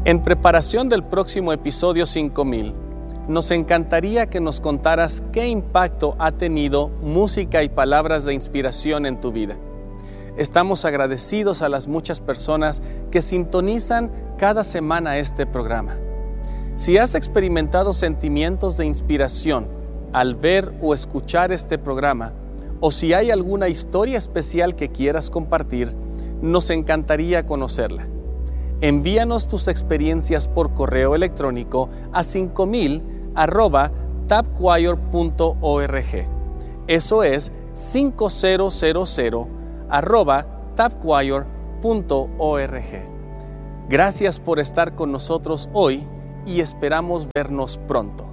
En preparación del próximo episodio 5000, nos encantaría que nos contaras qué impacto ha tenido música y palabras de inspiración en tu vida. Estamos agradecidos a las muchas personas que sintonizan cada semana este programa. Si has experimentado sentimientos de inspiración al ver o escuchar este programa, o si hay alguna historia especial que quieras compartir, nos encantaría conocerla. Envíanos tus experiencias por correo electrónico a 5000@tapchoir.org. Eso es 5000@tapchoir.org. Gracias por estar con nosotros hoy y esperamos vernos pronto.